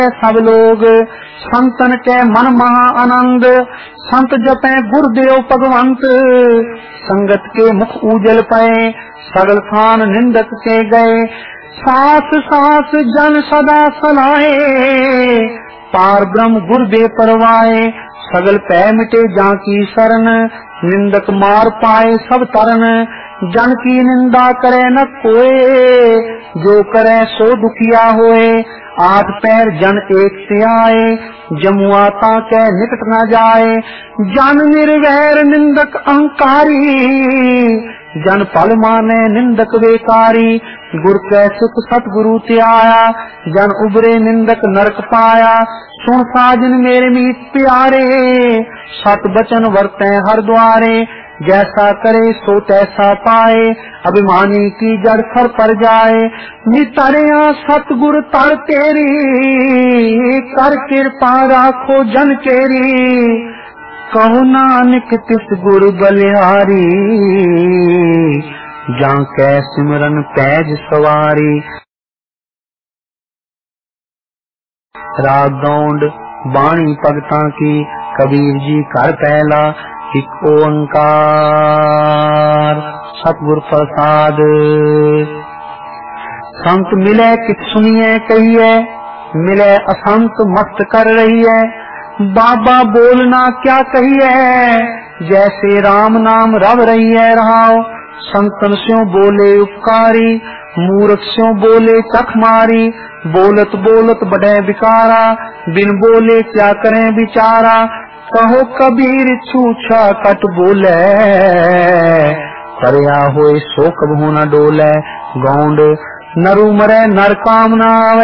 सब लोग संतन के मन महा आनंद, संत जपे गुरुदेव भगवंत। संगत के मुख उजल पए, सगल खान निंदक के गए। सास सास जन सदा सलाहे, पार ब्रह्म गुरुदेव परवाए। सगल पै मिटे जाकी शरण, निंदक मार पाए सब तरन। जन की निंदा करे न कोय, जो करे सो दुखिया होए। आठ पैर जन एक से आए, जमुआता के निकट न जाए। जन निर्वैर निंदक अहंकारी, जन फल माने निंदक बेकारी। गुर कै सुख सतगुरु ते आया, जन उबरे निंदक नरक पाया। सुन साजन मेरे मीत प्यारे, सत बचन वर्ते हर द्वारे। जैसा करे सो तैसा पाए, अभिमानी की जड़ सर पर जाए। नितरिया सतगुर तर तेरी, कर कृपा राखो जन केरी। कहो नानक तिस गुर बलिहारी, जाके सिमरन पैज सवारी। राग गौंड बाणी भगतां की, कबीर जी घर पहला एक ओंकार। सतगुर प्रसाद। संत मिले कित सुनिए कहिए, मिले असंत मस्त कर रही है। बाबा बोलना क्या कहिए, जैसे राम नाम रव रही है रहाओ। संतन स्यों बोले उपकारी, मूर्ख स्यों बोले चख मारी। बोलत बोलत बढ़े विकारा, बिन बोले क्या करें बिचारा। कहो कबीर छूछा कट बोले, करया होए सो कबहू न डोले। गौंड नरु मरे नर काम न आवे,